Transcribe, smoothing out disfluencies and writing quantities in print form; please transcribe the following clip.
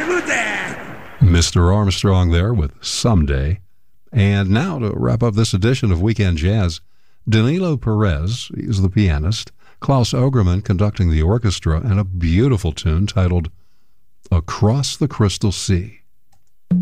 Mr. Armstrong there with Someday. And now to wrap up this edition of Weekend Jazz, Danilo Perez is the pianist, Klaus Ogerman conducting the orchestra, and a beautiful tune titled Across the Crystal Sea.